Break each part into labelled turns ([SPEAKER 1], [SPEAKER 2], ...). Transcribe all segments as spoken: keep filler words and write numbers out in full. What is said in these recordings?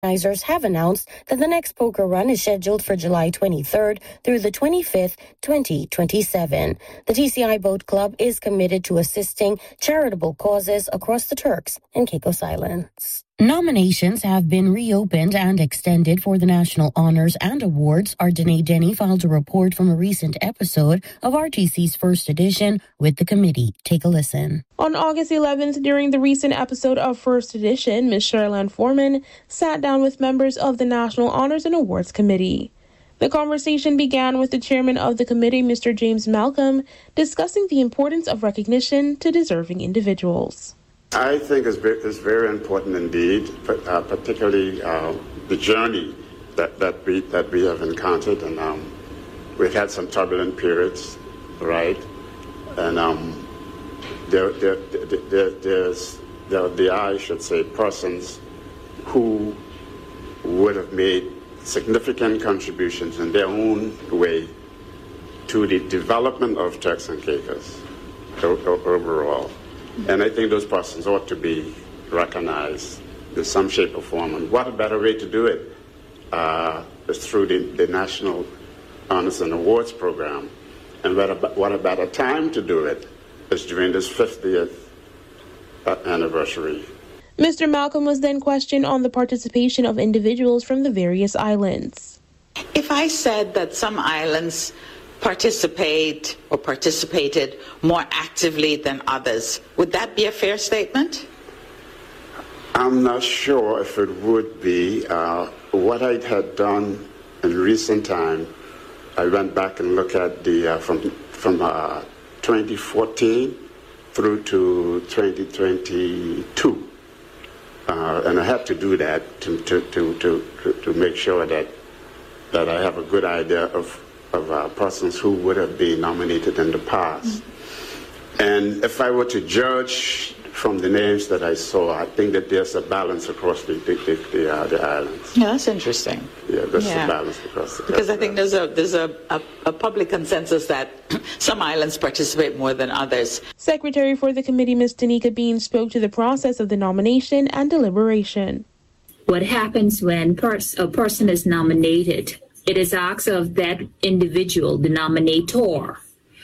[SPEAKER 1] Organizers have announced that the next poker run is scheduled for July twenty-third through the twenty-fifth, twenty twenty-seven. The T C I Boat Club is committed to assisting charitable causes across the Turks and Caicos Islands. Nominations have been reopened and extended for the National Honors and Awards. Ardene Denny filed a report from a recent episode of R T C's first edition with the committee. Take a listen.
[SPEAKER 2] On August eleventh, during the recent episode of First Edition, Miz Sherilyn Foreman sat down with members of the National Honors and Awards Committee. The conversation began with the chairman of the committee, Mister James Malcolm, discussing the importance of recognition to deserving individuals.
[SPEAKER 3] I think it's very, it's very important indeed, uh, particularly uh, the journey that, that we that we have encountered, and um, we've had some turbulent periods, right? And um, there, there, there, there, there's there, there are, I should say, persons who would have made significant contributions in their own way to the development of Turks and Caicos overall. And I think those persons ought to be recognized in some shape or form. And what a better way to do it uh, is through the, the National Honors and Awards Program. And what a, what a better time to do it is during this fiftieth anniversary.
[SPEAKER 2] Mister Malcolm was then questioned on the participation of individuals from the various islands.
[SPEAKER 4] If I said that some islands participate or participated more actively than others, would that be a fair statement?
[SPEAKER 3] I'm not sure if it would be. Uh, what I had done in recent time, I went back and looked at the uh, from from uh, twenty fourteen through to twenty twenty-two, uh, and I had to do that to to to to, to make sure that that I have a good idea of. of uh, persons who would have been nominated in the past. Mm-hmm. And if I were to judge from the names that I saw, I think that there's a balance across the the, the, the, uh, the islands.
[SPEAKER 4] Yeah, that's interesting.
[SPEAKER 3] Yeah, there's
[SPEAKER 4] yeah.
[SPEAKER 3] a balance across the
[SPEAKER 4] Because I think there's a there's a, a, a public consensus that some islands participate more than others.
[SPEAKER 2] Secretary for the committee, Miz Tanika Bean, spoke to the process of the nomination and deliberation.
[SPEAKER 5] What happens when pers- a person is nominated? It is asked of that individual, the nominator,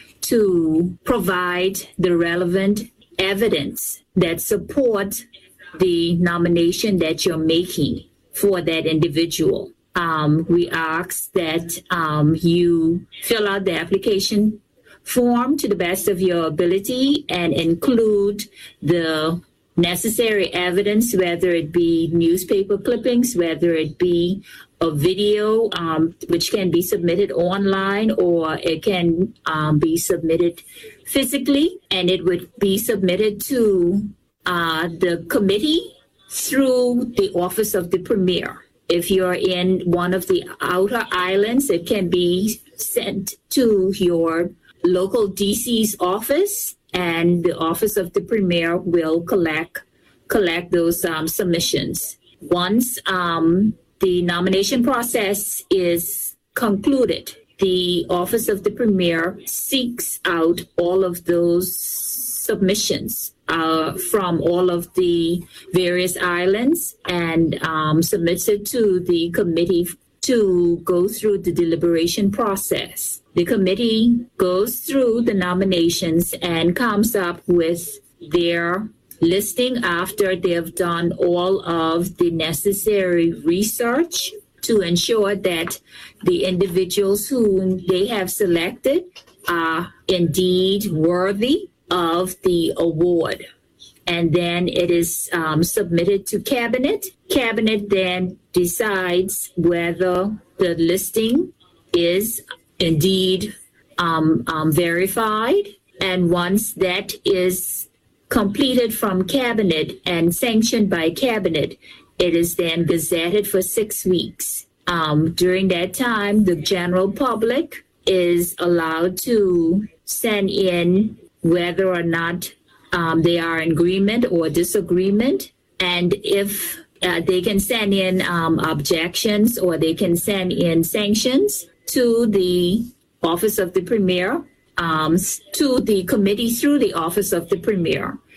[SPEAKER 5] to provide the relevant evidence that support the nomination that you're making for that individual. Um, we ask that um, you fill out the application form to the best of your ability and include the necessary evidence, whether it be newspaper clippings, whether it be a video, um, which can be submitted online, or it can um, be submitted physically, and it would be submitted to uh, the committee through the Office of the Premier. If you're in one of the outer islands, it can be sent to your local D C's office, and the Office of the Premier will collect collect those um, submissions. Once um, the nomination process is concluded, the Office of the Premier seeks out all of those submissions uh, from all of the various islands and um, submits it to the committee to go through the deliberation process. The committee goes through the nominations and comes up with their listing after they've done all of the necessary research to ensure that the individuals whom they have selected are indeed worthy of the award. And then it is um, submitted to Cabinet. Cabinet then decides whether the listing is indeed um, um, verified. And once that is completed from Cabinet and sanctioned by Cabinet, it is then gazetted for six weeks. Um, during that time, the general public is allowed to send in whether or not um, they are in agreement or disagreement. And if uh, they can send in um, objections, or they can send in sanctions to the Office of the Premier, um, to the committee through the Office of the Premier.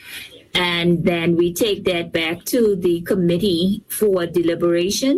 [SPEAKER 5] And then we take that back to the committee for deliberation.